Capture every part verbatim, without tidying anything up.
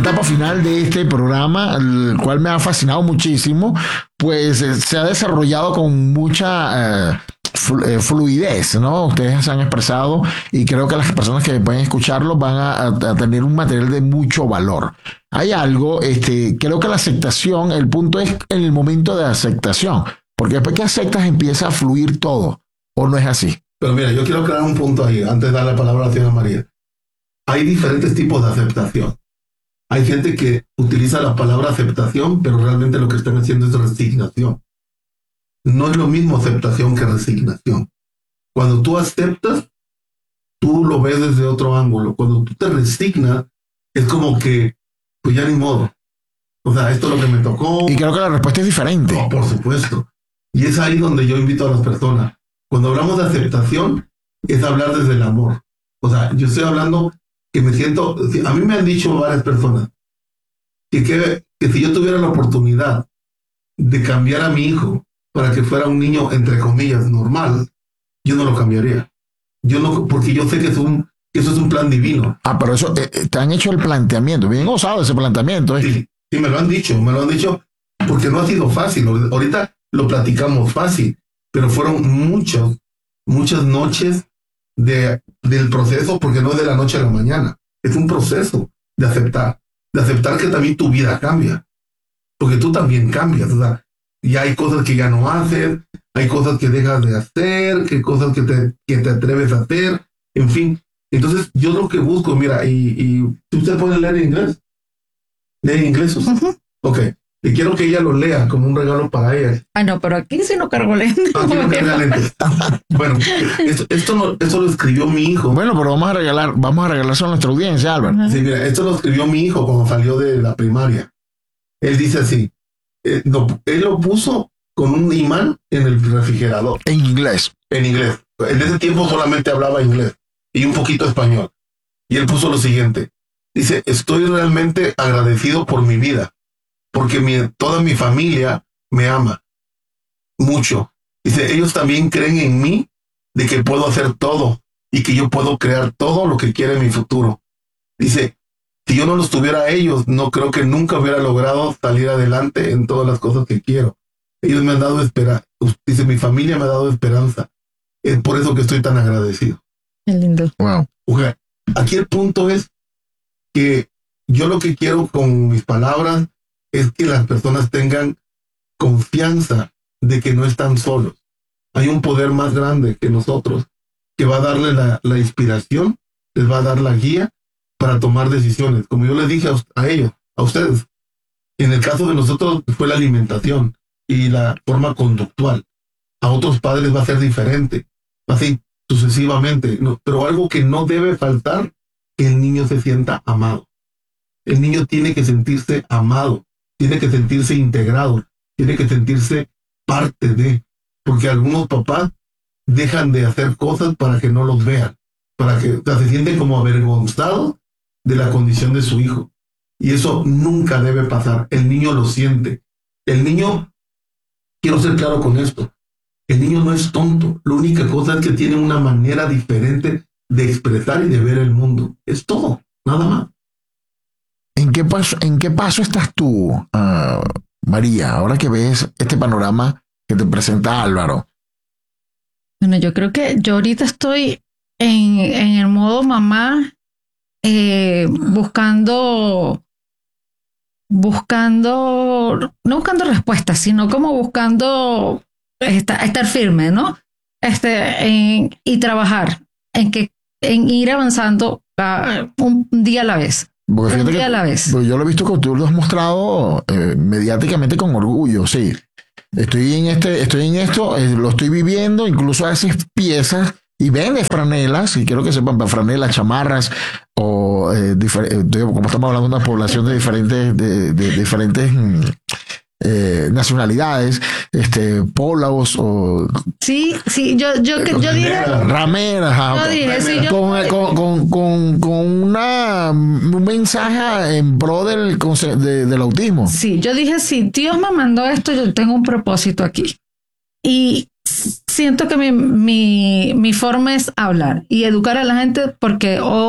etapa final de este programa, el cual me ha fascinado muchísimo, pues eh, se ha desarrollado con mucha eh, flu- eh, fluidez, ¿no? Ustedes se han expresado y creo que las personas que pueden escucharlo van a, a- a tener un material de mucho valor. Hay algo, este, creo que la aceptación, el punto es en el momento de aceptación, porque después que aceptas empieza a fluir todo, ¿o no es así? Pero mira, yo quiero crear un punto ahí, antes de dar la palabra a la señora María. Hay diferentes tipos de aceptación. Hay gente que utiliza la palabra aceptación, pero realmente lo que están haciendo es resignación. No es lo mismo aceptación que resignación. Cuando tú aceptas, tú lo ves desde otro ángulo. Cuando tú te resignas, es como que, pues ya ni modo. O sea, esto es lo que me tocó. Y creo que la respuesta es diferente. No, por supuesto. Y es ahí donde yo invito a las personas. Cuando hablamos de aceptación, es hablar desde el amor. O sea, yo estoy hablando que me siento... A mí me han dicho varias personas que, que, que si yo tuviera la oportunidad de cambiar a mi hijo para que fuera un niño, entre comillas, normal, yo no lo cambiaría. Yo no, porque yo sé que, es un, que eso es un plan divino. Ah, pero eso, eh, eh, te han hecho el planteamiento, bien gozado ese planteamiento. ¿eh? Sí, sí, me lo han dicho, me lo han dicho porque no ha sido fácil. Ahorita lo platicamos fácil, pero fueron muchas, muchas noches de, del proceso, porque no es de la noche a la mañana. Es un proceso de aceptar, de aceptar que también tu vida cambia, porque tú también cambias. O sea, ya hay cosas que ya no haces, hay cosas que dejas de hacer, que cosas que te, que te atreves a hacer, en fin. Entonces, yo lo que busco, mira, y, y ¿usted puede leer en inglés? ¿Lee en inglés usted? Uh-huh. Ok. Y quiero que ella lo lea como un regalo para ella. Ah, no, pero aquí sí no cargo lentes. Aquí no carga lentes. Bueno, esto, esto, no, esto lo escribió mi hijo. Bueno, pero vamos a regalar, vamos a regalarse a nuestra audiencia, Álvaro. Uh-huh. Sí, mira, esto lo escribió mi hijo cuando salió de la primaria. Él dice así, eh, no, él lo puso con un imán en el refrigerador. En inglés. En inglés. En ese tiempo solamente hablaba inglés y un poquito español. Y él puso lo siguiente. Dice, estoy realmente agradecido por mi vida, porque mi, toda mi familia me ama mucho. Dice, ellos también creen en mí de que puedo hacer todo y que yo puedo crear todo lo que quiera en mi futuro. Dice, si yo no los tuviera a ellos, no creo que nunca hubiera logrado salir adelante en todas las cosas que quiero. Ellos me han dado esperanza. Dice, mi familia me ha dado esperanza. Es por eso que estoy tan agradecido. Qué lindo. Wow. Okay. Aquí el punto es que yo lo que quiero con mis palabras es que las personas tengan confianza de que no están solos. Hay un poder más grande que nosotros que va a darle la, la inspiración, les va a dar la guía para tomar decisiones. Como yo les dije a, a ellos, a ustedes, en el caso de nosotros fue la alimentación y la forma conductual. A otros padres va a ser diferente, así sucesivamente. No, pero algo que no debe faltar, que el niño se sienta amado. El niño tiene que sentirse amado, tiene que sentirse integrado, tiene que sentirse parte de, porque algunos papás dejan de hacer cosas para que no los vean, para que, o sea, se sienten como avergonzados de la condición de su hijo. Y eso nunca debe pasar. El niño lo siente. El niño, quiero ser claro con esto, el niño no es tonto. La única cosa es que tiene una manera diferente de expresar y de ver el mundo. Es todo, nada más. ¿En qué paso, en qué paso estás tú, uh, María, ahora que ves este panorama que te presenta Álvaro? Bueno, yo creo que yo ahorita estoy en, en el modo mamá, eh, buscando, buscando, no buscando respuestas, sino como buscando estar, estar firme, ¿no? Este, en, y trabajar en que, en ir avanzando uh, un día a la vez. Porque un fíjate día que, a la vez. pues yo lo he visto que tú lo has mostrado eh, mediáticamente con orgullo, sí. Estoy en este, estoy en esto, eh, lo estoy viviendo, incluso haces piezas y vendes franelas, y quiero que sepan, franelas, chamarras, o eh, difer- como estamos hablando de una población de diferentes, de, de diferentes eh, nacionalidades, este, polos o Sí, sí, yo, yo, que, yo dije, rameras, ah, yo dije, sí, yo, con, con, con, con, con una, un mensaje en pro del, conce- de, del autismo. sí, yo dije, si Dios me mandó esto, yo tengo un propósito aquí. Y siento que mi, mi, mi forma es hablar y educar a la gente, porque hoy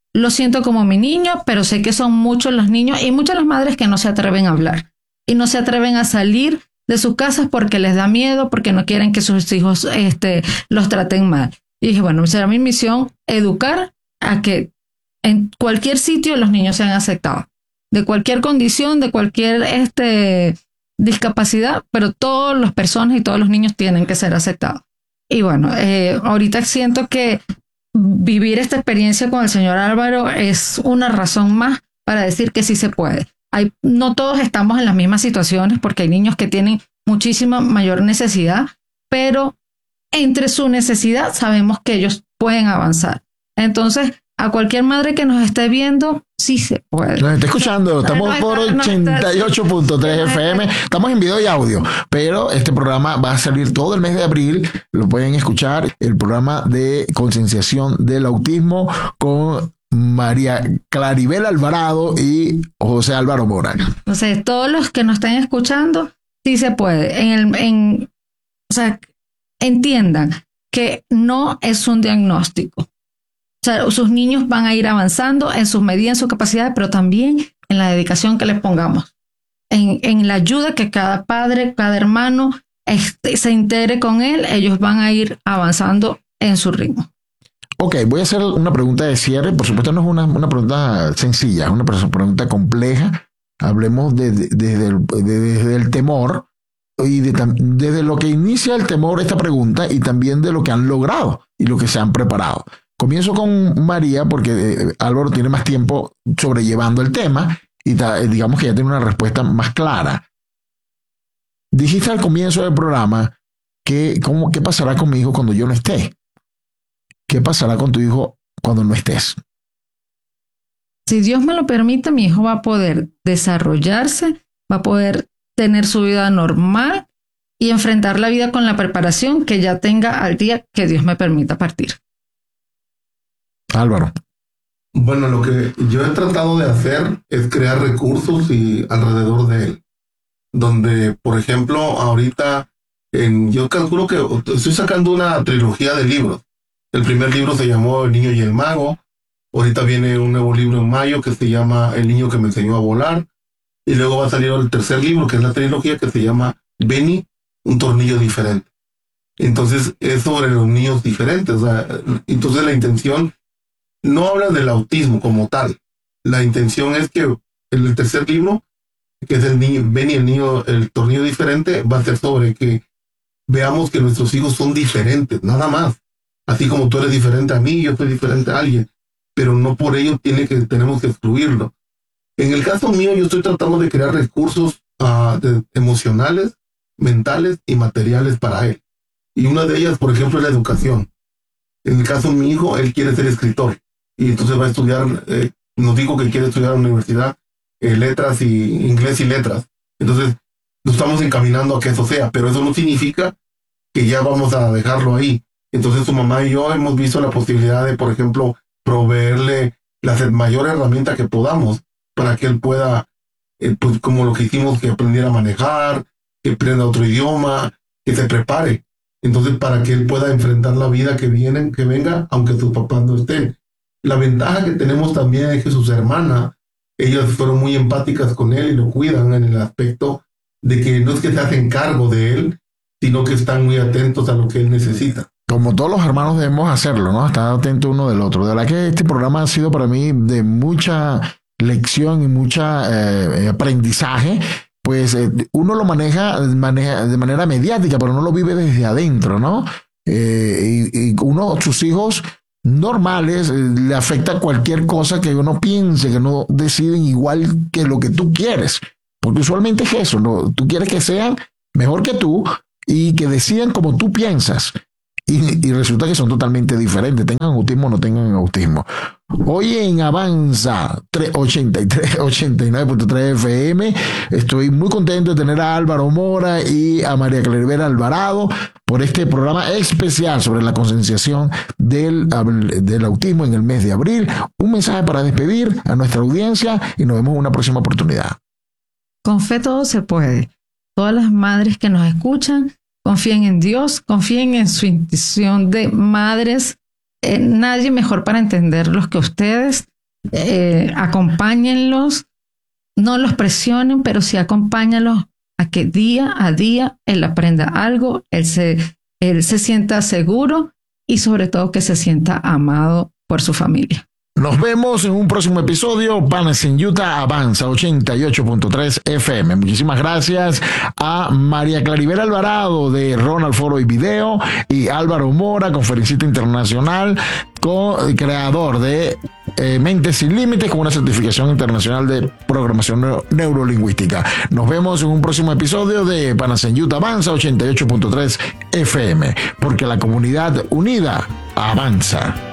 lo siento como mi niño, pero sé que son muchos los niños y muchas las madres que no se atreven a hablar y no se atreven a salir de sus casas porque les da miedo, porque no quieren que sus hijos este, los traten mal. Y dije, bueno, será mi misión educar a que en cualquier sitio los niños sean aceptados, de cualquier condición, de cualquier este, discapacidad, pero todas las personas y todos los niños tienen que ser aceptados. Y bueno, eh, ahorita siento que vivir esta experiencia con el señor Álvaro es una razón más para decir que sí se puede. Hay, no todos estamos en las mismas situaciones porque hay niños que tienen muchísima mayor necesidad, pero entre su necesidad sabemos que ellos pueden avanzar. Entonces, a cualquier madre que nos esté viendo, sí se puede. Nos está escuchando, estamos por ochenta y ocho punto tres F M, estamos en video y audio, pero este programa va a salir todo el mes de abril, lo pueden escuchar, el programa de concienciación del autismo con María Claribel Alvarado y José Álvaro Mora. Entonces, todos los que nos estén escuchando, sí se puede. En el, en, o sea, entiendan que no es un diagnóstico. O sea, sus niños van a ir avanzando en sus medidas, en sus capacidades, pero también en la dedicación que les pongamos, en, en la ayuda que cada padre, cada hermano este, se integre con él, ellos van a ir avanzando en su ritmo. Ok, voy a hacer una pregunta de cierre. Por supuesto, no es una, una pregunta sencilla, es una pregunta compleja. Hablemos desde de, de, de, de, de el temor y de, desde lo que inicia el temor esta pregunta y también de lo que han logrado y lo que se han preparado. Comienzo con María porque eh, Álvaro tiene más tiempo sobrellevando el tema y ta, digamos que ya tiene una respuesta más clara. Dijiste al comienzo del programa que cómo, qué pasará con mi hijo cuando yo no esté. ¿Qué pasará con tu hijo cuando no estés? Si Dios me lo permite, mi hijo va a poder desarrollarse, va a poder tener su vida normal y enfrentar la vida con la preparación que ya tenga al día que Dios me permita partir. Álvaro. Bueno, lo que yo he tratado de hacer es crear recursos y alrededor de él. Donde, por ejemplo, ahorita en, yo calculo que estoy sacando una trilogía de libros. El primer libro se llamó El niño y el mago. Ahorita viene un nuevo libro en mayo que se llama El niño que me enseñó a volar. Y luego va a salir el tercer libro, que es la trilogía, que se llama Benny, un tornillo diferente. Entonces es sobre los niños diferentes. O sea, entonces la intención no habla del autismo como tal. La intención es que el tercer libro, que es el niño, Benny, el niño, el tornillo diferente, va a ser sobre que veamos que nuestros hijos son diferentes, nada más. Así como tú eres diferente a mí, yo soy diferente a alguien, pero no por ello tiene que, tenemos que excluirlo. En el caso mío, yo estoy tratando de crear recursos uh, de, emocionales, mentales y materiales para él. Y una de ellas, por ejemplo, es la educación. En el caso de mi hijo, él quiere ser escritor. Y entonces va a estudiar, eh, nos dijo que quiere estudiar en la universidad, eh, letras y inglés y letras. Entonces, nos estamos encaminando a que eso sea, pero eso no significa que ya vamos a dejarlo ahí. Entonces su mamá y yo hemos visto la posibilidad de, por ejemplo, proveerle la mayor herramienta que podamos para que él pueda, eh, pues como lo que hicimos, que aprendiera a manejar, que aprenda otro idioma, que se prepare. Entonces, para que él pueda enfrentar la vida que viene, que venga, aunque sus papás no estén. La ventaja que tenemos también es que sus hermanas, ellas fueron muy empáticas con él y lo cuidan en el aspecto de que no es que se hacen cargo de él, sino que están muy atentos a lo que él necesita. Como todos los hermanos debemos hacerlo, ¿no? Estar atentos uno del otro. De verdad que este programa ha sido para mí de mucha lección y mucha eh, aprendizaje. Pues eh, uno lo maneja, maneja de manera mediática, pero no lo vive desde adentro, ¿no? Eh, y, y uno, sus hijos normales, eh, le afecta cualquier cosa que uno piense, que no deciden igual que lo que tú quieres. Porque usualmente es eso, ¿no? Tú quieres que sean mejor que tú y que decidan como tú piensas. Y, y resulta que son totalmente diferentes, tengan autismo o no tengan autismo. Hoy en Avanza ochenta y tres, ochenta y nueve punto tres F M estoy muy contento de tener a Álvaro Mora y a María Claribel Alvarado por este programa especial sobre la concienciación del, del autismo en el mes de abril. Un mensaje para despedir a nuestra audiencia y nos vemos en una próxima oportunidad. Con fe todo se puede. Todas las madres que nos escuchan, confíen en Dios, confíen en su intuición de madres. Eh, nadie mejor para entenderlos que ustedes. eh, acompáñenlos, no los presionen, pero sí acompáñenlos a que día a día él aprenda algo, él se, él se sienta seguro y sobre todo que se sienta amado por su familia. Nos vemos en un próximo episodio. Panas en Utah Avanza ochenta y ocho punto tres F M. Muchísimas gracias a María Claribel Alvarado de Ronald Foro y Video y Álvaro Mora, conferencista internacional, co- creador de eh, Mentes Sin Límites con una certificación internacional de programación neuro- neurolingüística. Nos vemos en un próximo episodio de Panas en Utah Avanza ochenta y ocho punto tres F M, porque la comunidad unida avanza.